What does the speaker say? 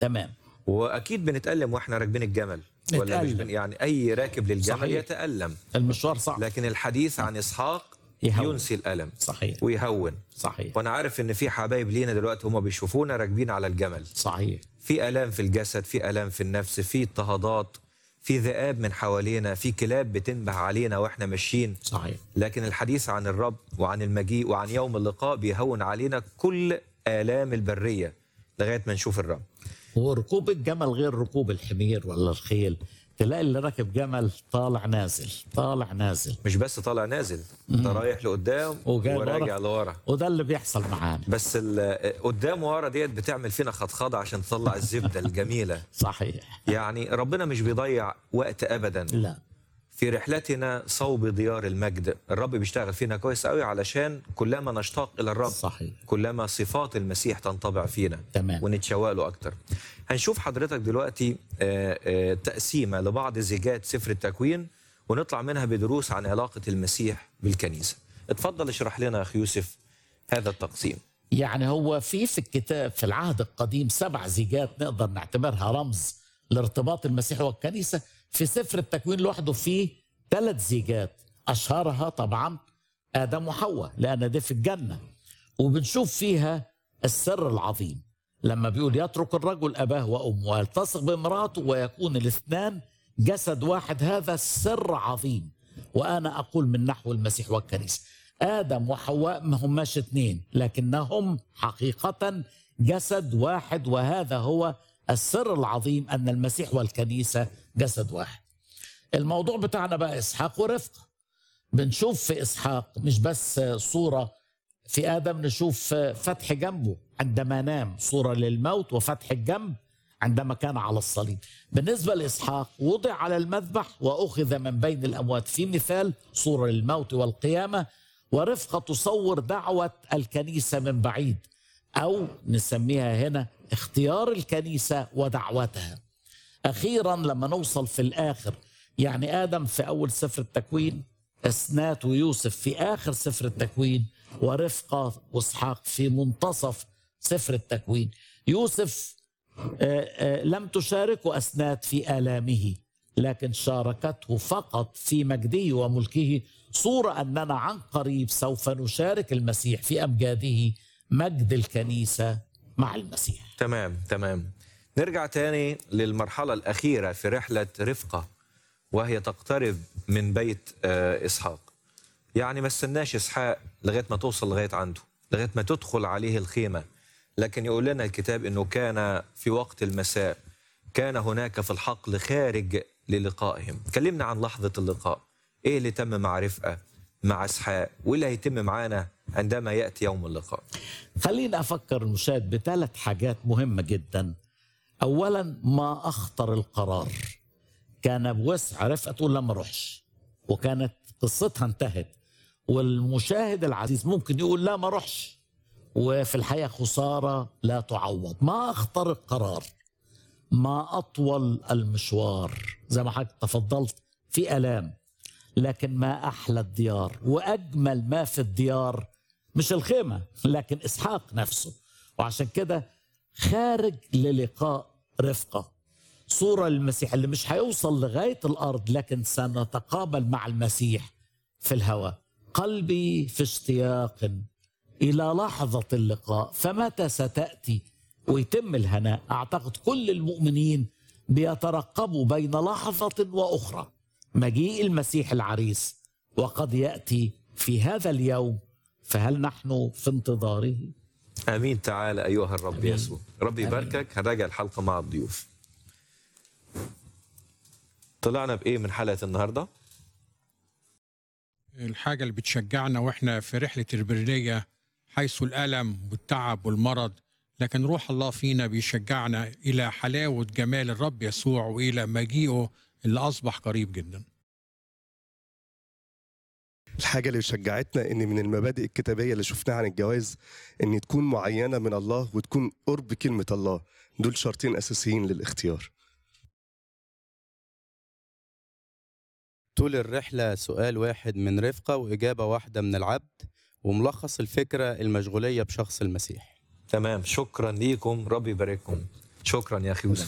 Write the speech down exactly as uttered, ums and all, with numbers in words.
تمام. واكيد بنتألم واحنا راكبين الجمل، ولا مش بن... نتألم. يعني اي راكب للجمل صحيح. يتألم، المشوار صعب. لكن الحديث عن اسحاق يهون. ينسي الألم صحيح. ويهون. صحيح. وانا عارف ان في حبايب لينا دلوقتي هم بيشوفونا راكبين على الجمل، صحيح. في آلام في الجسد، في آلام في النفس، في اضطهادات، في ذئاب من حوالينا، في كلاب بتنبح علينا واحنا ماشيين. صحيح. لكن الحديث عن الرب وعن المجيء وعن يوم اللقاء بيهون علينا كل آلام البرية لغاية ما نشوف الرب. وركوب الجمل غير ركوب الحمير ولا الخيل. تلاقي اللي راكب جمل طالع نازل طالع نازل، مش بس طالع نازل، ده رايح لقدام وجاي وراجع ورا. لورا. وده اللي بيحصل معانا. بس ال- قدام ورا ديت بتعمل فينا خضخضه عشان تطلع الزبده الجميله. صحيح. يعني ربنا مش بيضيع وقت ابدا لا. في رحلتنا صوب ديار المجد. الرب بيشتغل فينا كويس قوي علشان كلما نشتاق الى الرب صحيح. كلما صفات المسيح تنطبع فينا تمام. ونتشوق له اكتر. هنشوف حضرتك دلوقتي آه، آه، تقسيمه لبعض زيجات سفر التكوين، ونطلع منها بدروس عن علاقه المسيح بالكنيسه. اتفضل اشرح لنا يا اخي يوسف هذا التقسيم. يعني هو في في الكتاب في العهد القديم سبع زيجات نقدر نعتبرها رمز لارتباط المسيح والكنيسة. في سفر التكوين لوحده فيه ثلاث زيجات، أشهرها طبعا آدم وحواء لأن ده في الجنة، وبنشوف فيها السر العظيم لما بيقول يترك الرجل أباه وأمه ويلتصق بامرأته ويكون الاثنان جسد واحد. هذا السر عظيم، وأنا أقول من نحو المسيح والكنيسة آدم وحواء ما هماش اثنين لكنهم حقيقة جسد واحد، وهذا هو السر العظيم أن المسيح والكنيسة جسد واحد. الموضوع بتاعنا بقى إسحاق ورفقة. بنشوف في إسحاق مش بس صورة، في آدم نشوف فتح جنبه عندما نام، صورة للموت، وفتح الجنب عندما كان على الصليب. بالنسبة لإسحاق وضع على المذبح وأخذ من بين الأموات، في مثال صورة للموت والقيامة. ورفقة تصور دعوة الكنيسة من بعيد، أو نسميها هنا اختيار الكنيسة ودعوتها. أخيرا لما نوصل في الآخر، يعني آدم في أول سفر التكوين، أسنات ويوسف في آخر سفر التكوين، ورفقة وإسحاق في منتصف سفر التكوين. يوسف آآ آآ لم تشاركه أسنات في آلامه، لكن شاركته فقط في مجده وملكه، صورة أننا عن قريب سوف نشارك المسيح في أمجاده، مجد الكنيسة مع المسيح. تمام تمام. نرجع تاني للمرحلة الأخيرة في رحلة رفقة، وهي تقترب من بيت آه، إسحاق. يعني ما استناش إسحاق لغاية ما توصل لغاية عنده، لغاية ما تدخل عليه الخيمة، لكن يقول لنا الكتاب أنه كان في وقت المساء كان هناك في الحقل خارج للقائهم. كلمنا عن لحظة اللقاء، إيه اللي تم مع رفقة مع إسحاق، واللي هيتم معانا عندما يأتي يوم اللقاء. خلينا أفكر المشاهد بثلاث حاجات مهمة جدا. أولا، ما أخطر القرار. كان بوسع رفقة تقول لا ما روحش، وكانت قصتها انتهت، والمشاهد العزيز ممكن يقول لا ما روحش، وفي الحقيقة خسارة لا تعوض. ما أخطر القرار، ما أطول المشوار، زي ما حضرتك تفضلت في آلام، لكن ما أحلى الديار وأجمل ما في الديار مش الخيمة لكن إسحاق نفسه. وعشان كده خارج للقاء رفقة، صورة للمسيح اللي مش هيوصل لغاية الأرض، لكن سنتقابل مع المسيح في الهواء. قلبي في اشتياق إلى لحظة اللقاء، فمتى ستأتي ويتم الهناء؟ أعتقد كل المؤمنين بيترقبوا بين لحظة وأخرى مجيء المسيح العريس، وقد يأتي في هذا اليوم، فهل نحن في انتظاره؟ آمين. تعالى أيها الرب أمين. يسوع. ربي يباركك. هنراجع الحلقة مع الضيوف. طلعنا بإيه من حلقة النهاردة؟ الحاجة اللي بتشجعنا وإحنا في رحلة البرية حيث الألم والتعب والمرض، لكن روح الله فينا بيشجعنا إلى حلاوة جمال الرب يسوع وإلى مجيئه اللي أصبح قريب جدا. الحاجة اللي شجعتنا إن من المبادئ الكتابية اللي شفناها عن الجواز إن تكون معينة من الله وتكون قرب كلمة الله. دول شرطين أساسيين للاختيار. طول الرحلة سؤال واحد من رفقة وإجابة واحدة من العبد، وملخص الفكرة المشغولية بشخص المسيح. تمام. شكرا ليكم. ربي يبارككم. شكرا يا اخي يوسف.